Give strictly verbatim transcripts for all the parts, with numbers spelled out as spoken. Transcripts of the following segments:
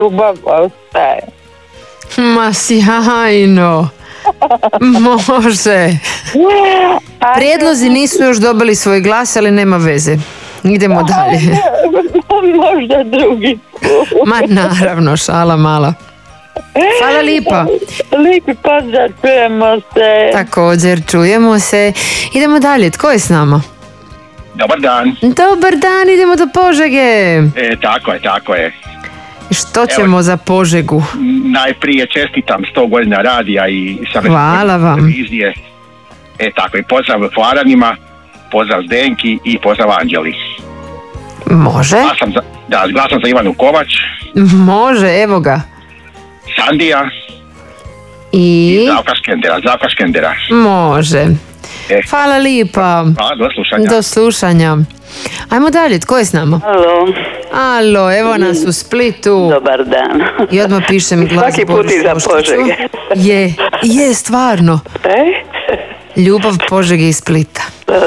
ljubav ostaje. Ma sjajno. Može. Prijedlozi nisu još dobili svoj glas, ali nema veze. Idemo dalje. Možda drugi. Ma naravno, šala mala. Hvala lipa. Lijepi pozdrav, čujemo se. Također, čujemo se. Idemo dalje, tko je s nama? Dobar dan. Dobar dan, idemo do Požege. E, tako je, tako je. Što ćemo Evo, za Požegu? Najprije čestitam sto godina radija i Hvala vam. televizije. E, tako i pozdrav Hvaranima, pozdrav Zdenki i pozdrav Anđeli. Može. Glasam za, da, glasam za Ivanu Kovač. Može, evo ga. Sandija. I? I Zdravka Škendera, Zdravka Škendera. Može. E. Hvala lipa. Hvala, do slušanja. Do slušanja. Ajmo dalje, tko je s nama? Alo. Alo, evo nas u Splitu. Dobar dan. I odmah piše mi glas. Svaki put iza Požege. Je, je, stvarno. E? Ljubav Požege iz Splita.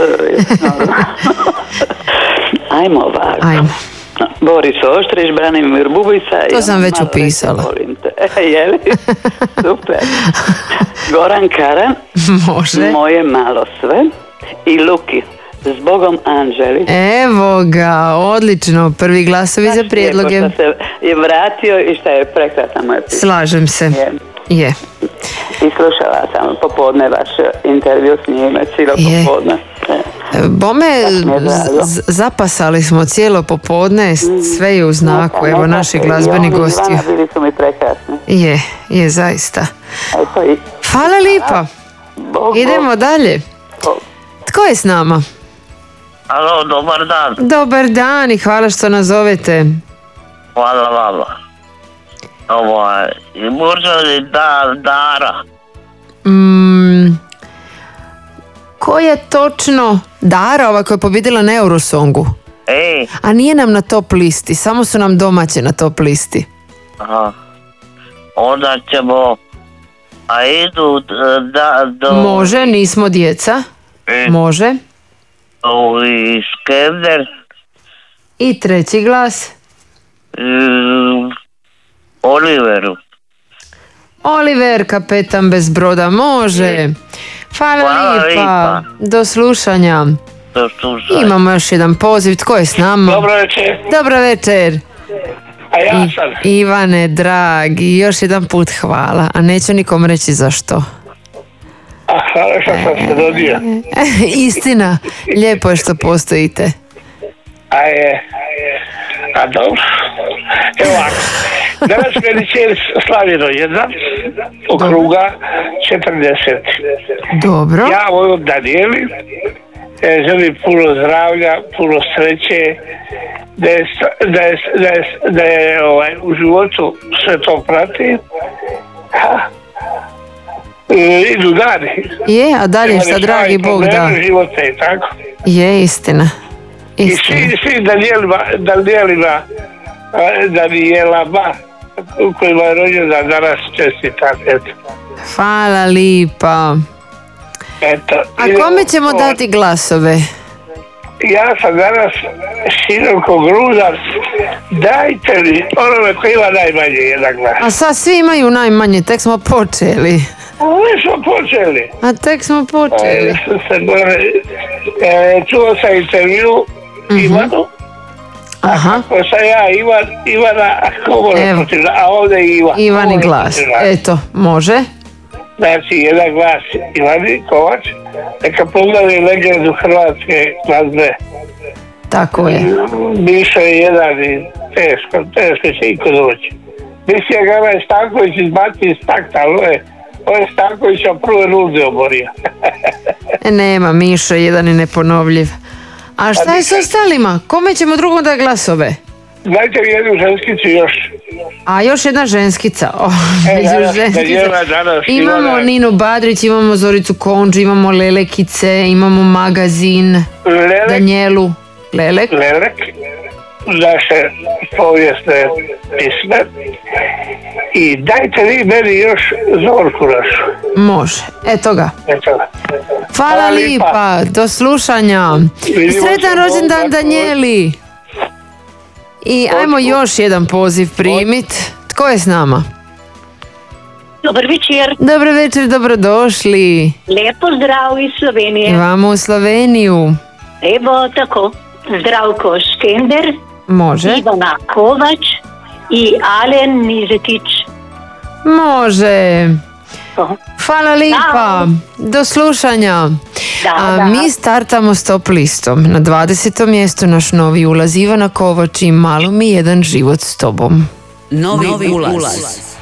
Ajmo ovako. Ajmo. Boris Oštrić, Branimir Bubica. To sam već upisala. Jeli? Super. Goran Karan. Može. Moje malo sve. I Luki. Zbogom Anđeli. Evo ga, odlično. Prvi glasovi za prijedloge. Što se je vratio i što je prekrasna moja pisma. Slažem se. Je. je. I slušala sam popodne vaš intervju s njime, cijelo popodne. Bome, zapasali smo cijelo popodne, sve je u znaku, evo naši glazbeni gosti. Bili su mi prekrasni. Je, je zaista. Hvala lipa. Idemo dalje. Tko je s nama? Alo, dobar dan. Dobar dan i hvala što nas zovete. Hvala vama. Ovo je, možda li da, Dara? Mm, ko je točno Dara, ova koja je pobjedila na Eurosongu? Ej. A nije nam na top listi, samo su nam domaće na top listi. Aha. Onda ćemo, a idu da, do... Može, nismo djeca. E. Može. I Skender. I treći glas. Mm, Oliveru. Oliver, kapetan bez broda, može. Hvala, Hvala lipa. lipa. Do slušanja. Do slušanja. Imamo još jedan poziv, tko je s nama? Dobro večer. Dobro večer. A ja sam. I, Ivane, dragi, još jedan put hvala, a neću nikom reći zašto. A hvala što sam se dodio. Istina, lijepo je što postojite. A je, a dobro. Evo ovako, danas veličer slavi rođendan, okruga četrdeset. Dobro. Ja moju Danijeli e, želim puno zdravlja, puno sreće, da je, da je, da je, da je ovaj, u životu sve to prati. Ha. E, idu dani. Je, a dalje šta dragi Bog da. Života je tako. Je, istina. Istina. I svi, svi Danijelima, Danijelima, Danijelama, u kojima je rođendan danas čestitam, eto. Hvala lipa. Eto. A kome ćemo o... dati glasove? Ja sam danas široko grudan, dajte li onome koji ima najmanje jedan glas. A sad svi imaju najmanje, tek smo počeli. Mi smo počeli. A tek smo počeli. E, se gore, e, čuo sam intervju uh-huh. Ivanu. Aha. A kako sam ja Ivan, Ivana, Komora, a ovdje je Ivan. Ivan i glas, eto, može. Znači, jedan glas Ivani Kovač, neka pogledaju legendu hrvatske glazbe. Tako je. Mišo je jedan i teško, teško će iko doći. Mislim ga je Stanković izbaci iz takta, ali ovo je, ovo je Stankovića prve rude oborio. Nema, Mišo je jedan i neponovljiv. A šta je s ostalima? Kome ćemo drugom da glasove? Dajte mi jednu ženskicu još. A još jedna ženskica. Oh, e, danas, ženskica. Danas, imamo Ivana. Ninu Badrić, imamo Zoricu Konđu, imamo Lelekice, imamo Magazin, Lelek. Danijelu. Lelek. Lelek. Naše povijesne pisme. I dajte vi meni još Zorku našu. Može, eto ga. Eto ga. Hvala, Hvala lipa. lipa, do slušanja. I sretan rođendan Danijeli. I ajmo još jedan poziv primit. Tko je s nama? Dobar večer. Dobar večer, dobrodošli. Lepo zdrav iz Slovenije. Vamo u Sloveniju. Evo tako, Zdravko Škender, Može. Ivana Kovač i Alen Mizetić. Može. To. Hvala lipa. Do slušanja. Da, A da. mi startamo s top listom. Na dvadesetom mjestu naš novi ulaz Ivana Kovač i Malo mi jedan život s tobom. Novi, Novi ulaz. ulaz.